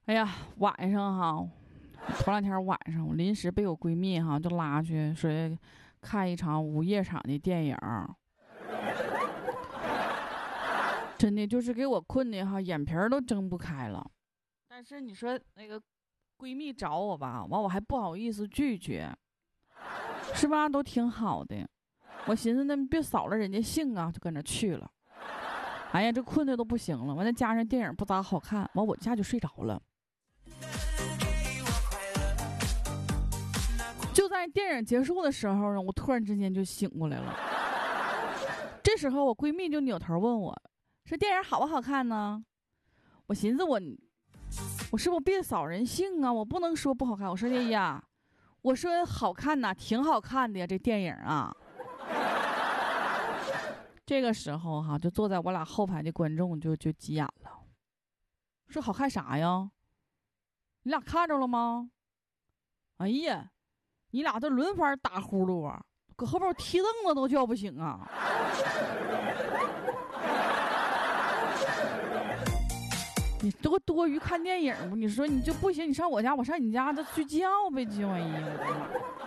哎呀，晚上哈，头两天晚上我临时被我闺蜜哈就拉去说看一场午夜场的电影，真的就是给我困的哈，眼皮儿都睁不开了。但是你说那个闺蜜找我吧，完我还不好意思拒绝，是吧？都挺好的。我寻思那别扫了人家兴啊，就跟着去了。哎呀，这困的都不行了，完再加上电影不咋好看，完我一下就睡着了。就在电影结束的时候呢，我突然之间就醒过来了。这时候我闺蜜就扭头问我，说电影好不好看呢？我寻思我是不是别扫人兴啊？我不能说不好看。我说哎呀，我说好看呐，挺好看的呀，这电影啊。这个时候哈，就坐在我俩后排的观众就急眼了，说好看啥呀？你俩看着了吗？哎呀，你俩这轮番打呼噜啊，搁后边踢凳子都叫不醒啊！你多余看电影不？你说你就不行，你上我家，我上你家，这睡觉呗，就哎呀。